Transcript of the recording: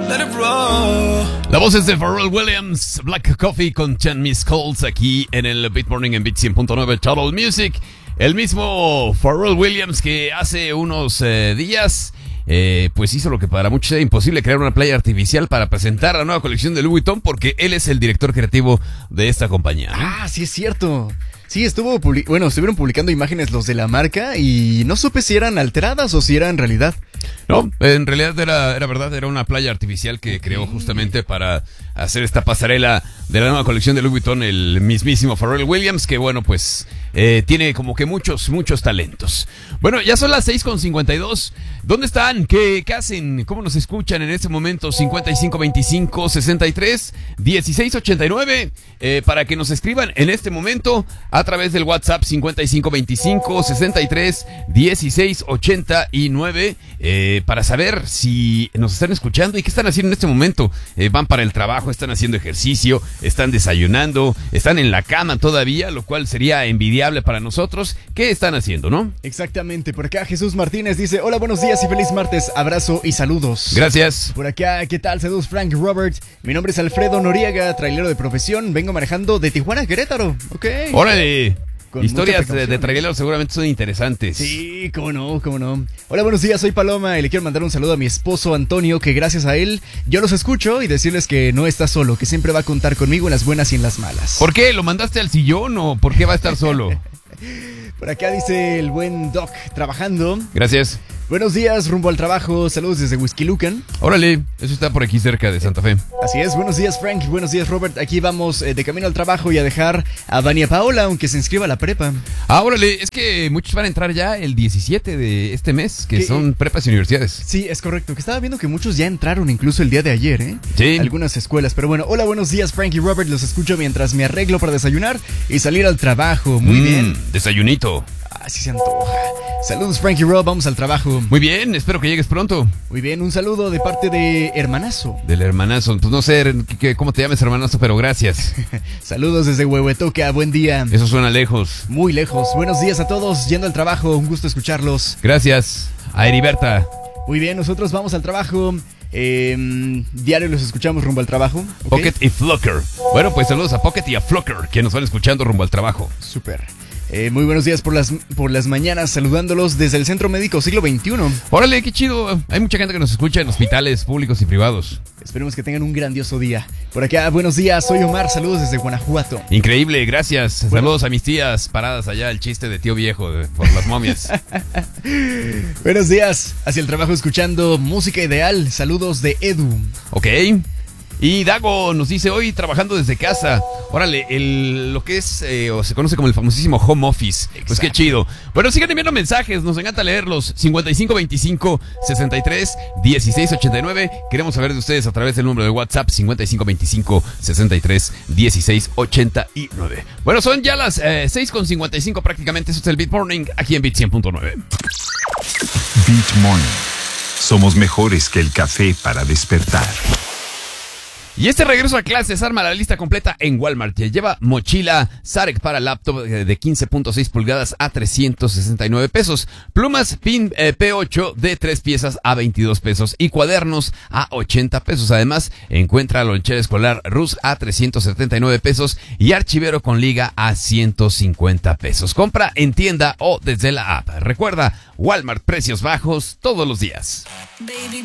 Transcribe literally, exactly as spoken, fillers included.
let it roll. La voz es de Pharrell Williams, Black Coffee con ten Miss Calls aquí en el Beat Morning en Beat cien punto nueve Total Music. El mismo Pharrell Williams que hace unos eh, días eh, pues hizo lo que para muchos era imposible, crear una playa artificial para presentar la nueva colección de Louis Vuitton, porque él es el director creativo de esta compañía, ¿no? Ah, sí es cierto. Sí, estuvo publi- bueno, estuvieron publicando imágenes los de la marca y no supe si eran alteradas o si eran realidad. No, en realidad era, era verdad, era una playa artificial que creó justamente para hacer esta pasarela de la nueva colección de Louis Vuitton, el mismísimo Pharrell Williams, que bueno, pues eh, tiene como que muchos, muchos talentos. Bueno, ya son las seis con cincuenta y dos. ¿Dónde están? ¿Qué, qué hacen? ¿Cómo nos escuchan en este momento? cincuenta y cinco veinticinco sesenta y tres dieciséis ochenta y nueve eh, para que nos escriban en este momento a través del WhatsApp cincuenta y cinco veinticinco sesenta y tres dieciséis ochenta y nueve eh, para saber si nos están escuchando y qué están haciendo en este momento. Eh, van para el trabajo, están haciendo ejercicio, están desayunando, están en la cama todavía, lo cual sería envidiable para nosotros. ¿Qué están haciendo, no? Exactamente, por acá Jesús Martínez dice: hola, buenos días y feliz martes, abrazo y saludos. Gracias. Por acá, ¿qué tal? Saludos Frank Robert, mi nombre es Alfredo Noriega, trailero de profesión, vengo manejando de Tijuana a Querétaro. Ok. Órale. Con Historias mucha de, de precaución. traileros seguramente son interesantes. Sí, cómo no, cómo no. Hola, buenos días, soy Paloma y le quiero mandar un saludo a mi esposo Antonio, que gracias a él yo los escucho, y decirles que no está solo, que siempre va a contar conmigo en las buenas y en las malas. ¿Por qué? ¿Lo mandaste al sillón o por qué va a estar solo? Por acá dice el buen Doc, trabajando. Gracias. Buenos días, rumbo al trabajo, saludos desde Whisky Lucan. Órale, eso está por aquí cerca de Santa Fe. Así es, buenos días Frank, buenos días Robert, aquí vamos eh, de camino al trabajo y a dejar a Vania Paola, aunque se inscriba a la prepa. Ah, órale, es que muchos van a entrar ya el diecisiete de este mes, que ¿Qué? son prepas y universidades. Sí, es correcto, que estaba viendo que muchos ya entraron incluso el día de ayer, ¿eh? Sí. Algunas escuelas, pero bueno, hola, buenos días Frank y Robert, los escucho mientras me arreglo para desayunar y salir al trabajo, muy Mm, bien. Desayunito. Así se antoja. Saludos Frank y Rob, vamos al trabajo. Muy bien, espero que llegues pronto. Muy bien, un saludo de parte de Hermanazo. Del hermanazo, pues no sé qué- cómo te llames hermanazo, pero gracias. Saludos desde Huehuetoca, buen día. Eso suena lejos. Muy lejos. Buenos días a todos, yendo al trabajo, un gusto escucharlos. Gracias a Heriberta. Muy bien, nosotros vamos al trabajo. Eh, diario los escuchamos rumbo al trabajo. ¿Ok? Pocket y Flucker. Bueno, pues saludos a Pocket y a Flucker, que nos van escuchando rumbo al trabajo. Súper. Eh, muy buenos días por las, por las mañanas, saludándolos desde el Centro Médico Siglo veintiuno. Órale, qué chido. Hay mucha gente que nos escucha en hospitales públicos y privados. Esperemos que tengan un grandioso día. Por acá, buenos días, soy Omar, saludos desde Guanajuato. Increíble, gracias. Bueno. Saludos a mis tías paradas allá, el chiste de tío viejo de- por las momias. Buenos días, hacia el trabajo escuchando música ideal, saludos de Edu. Ok. Y Dago nos dice, hoy trabajando desde casa. Órale, el, lo que es, eh, o se conoce como el famosísimo home office. Pues qué Exacto. chido. Bueno, sigan enviando mensajes, nos encanta leerlos. cincuenta y cinco veinticinco sesenta y tres dieciséis ochenta y nueve. Queremos saber de ustedes a través del número de WhatsApp cincuenta y cinco veinticinco sesenta y tres dieciséis ochenta y nueve. Bueno, son ya las eh, seis con cincuenta y cinco prácticamente. Eso es el Beat Morning aquí en Beat cien punto nueve. Beat Morning. Somos mejores que el café para despertar. Y este regreso a clases arma la lista completa en Walmart. Lleva mochila Sarek para laptop de quince punto seis pulgadas a trescientos sesenta y nueve pesos. Plumas Pin eh, P ocho de tres piezas a veintidós pesos. Y cuadernos a ochenta pesos. Además, encuentra lonchera escolar Rus a trescientos setenta y nueve pesos. Y archivero con liga a ciento cincuenta pesos. Compra en tienda o desde la app. Recuerda, Walmart, precios bajos todos los días. Baby